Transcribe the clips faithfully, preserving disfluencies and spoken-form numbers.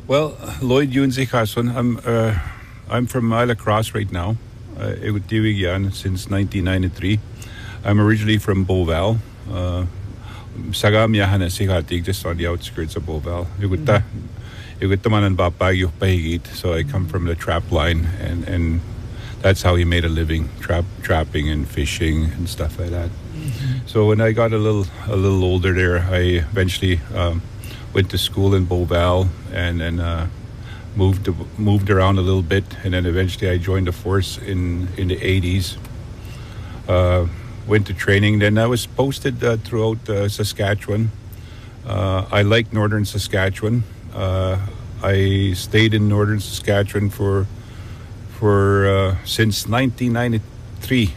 Well, Lloyd Yunzi Kasun. I'm uh, I'm from Isla Cross right now. Uh, since nineteen ninety-three. I'm originally from Beauval. Uh, Sagam Yahana Sihatig, just on the outskirts of Beauval. Iguta, Iguta manan Bapagyuh Pahigit. So I come from the trap line, and, and that's how he made a living, trap trapping and fishing and stuff like that. Mm-hmm. So when I got a little a little older there, I eventually um, went to school in Beauval, and then uh, moved moved around a little bit, and then eventually I joined the force in in the eighties. Uh, went to training. Then I was posted uh, throughout uh, Saskatchewan. Uh, I like northern Saskatchewan. Uh, I stayed in northern Saskatchewan for for uh, since nineteen ninety-three.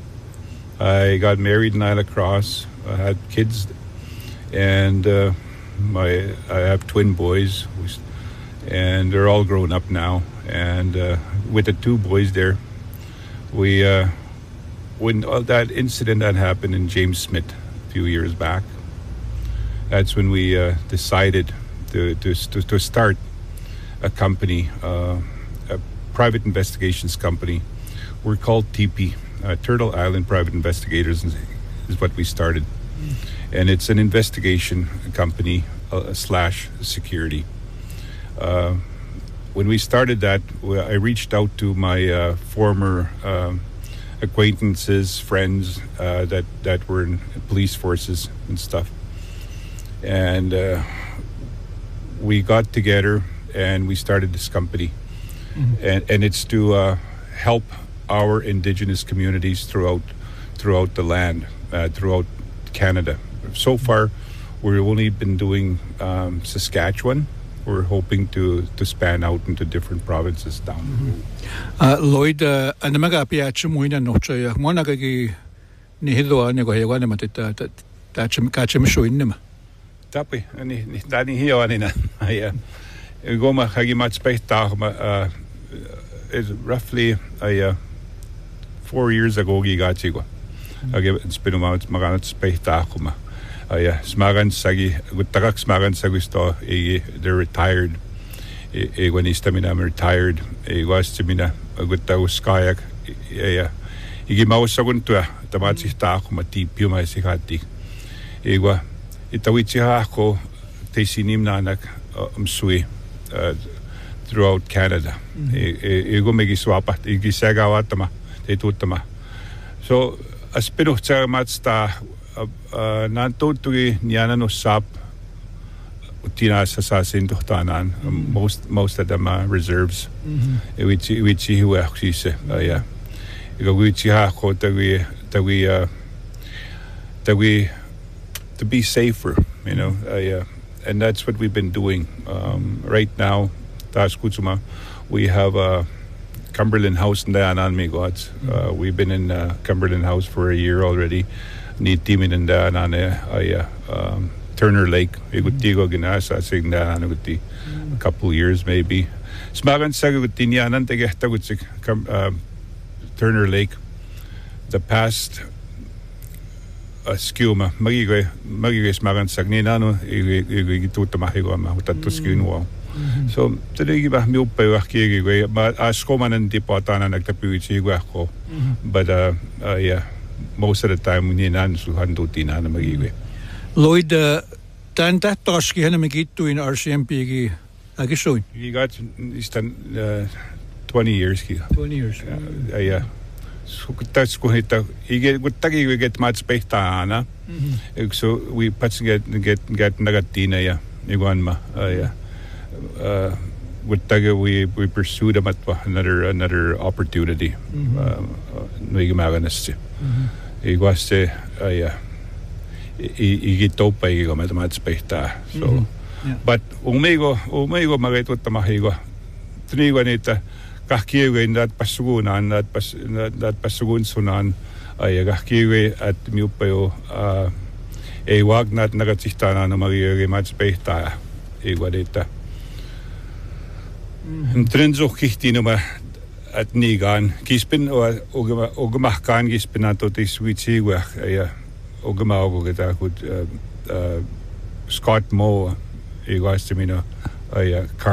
I got married in Isla Cross. I had kids, and uh, my I have twin boys, and they're all grown up now. And uh, with the two boys there, we uh, when all that incident that happened in James Smith a few years back, that's when we uh, decided to, to to to start a company, uh, a private investigations company. We're called T P, uh, Turtle Island Private Investigators, is what we started, mm. and it's an investigation company uh, slash security. Uh, when we started that, I reached out to my uh, former uh, acquaintances, friends uh, that that were in police forces and stuff, and uh, we got together and we started this company, mm-hmm. and and it's to uh, help our indigenous communities throughout throughout the land, uh, throughout Canada. So far, we've only been doing um, Saskatchewan. We're hoping to to span out into different provinces down the road. Uh, Lloyd, ano mag-apia chumuin na noche ya mo nagagi ni hido ani ko yawa ni matita ta ta chim ka chim shuin ni ma. Tapi ani ni tani hiyo ani na ya. Goma hagi mat spectacle uh is roughly a uh, four years ago gi got sigo. Agi spinu ma maganat spectacle ma. Uh, yeah, smagan sagi gutagak smagan sagusto e they're retired e when he's tamina retired e was tamina gutagus kayak yeah igi mau sagunto tamati sta ko mati piu mai sikati e wa itawichi ha ko te sinim nanak umsui throughout Canada e go megi swapa igi sagawatama te tutama so aspiro tsa matsta Uh, nantutugi niana no sap utina sa sa sintohtanan most most of them are reserves which which who actually say yeah go which ha ko that we that we uh that we to be safer, you know, uh, yeah, and that's what we've been doing um right now. Tas kutsuma we have a Cumberland House in Dayanan Migots. Uh we've been in uh, Cumberland House for a year already. Ni timin and dan on a um, Turner Lake. Igutigo ginasa sing dan on a couple years maybe. Smagan sagutin yanan tegehta with Turner Lake. The past uh, skuma magigay magigay smagan sagninano igituta mahigo ma utato skinwa. So today giba mi upa wakigi but askoma nan dipotana nagtapiwichi ko. But uh, uh yeah. Most of the time we need an suhandutina na magiwe. Lloyd, tan tahtoski hana magitu in R C M P gi agishoin. He got he's done uh, twenty years ki. Twenty years. Uh, yeah. So that's ko hita. He get good tagi we get much pehta ana. So we pats get get get nagatina ya. Iguan ma. Yeah. Uh With Taga, we we pursued them at another another opportunity. No igamaganasti. Iguaste, yeah. Igitopa igo matamatspeita. So, but umego umego magaito tamahigo. Tnigo nita kahkiwe that pasugunan that pas that pasugun sunan ay kahkiwe at miupayo uh e wag nat nagatsihtana na magiging matspeita igualita. En trenzoch kihtino ma at nigan kispin o ogmahkan kispin ato te switchi wa ya ogmago geta kut Scott Moe e guastemino ay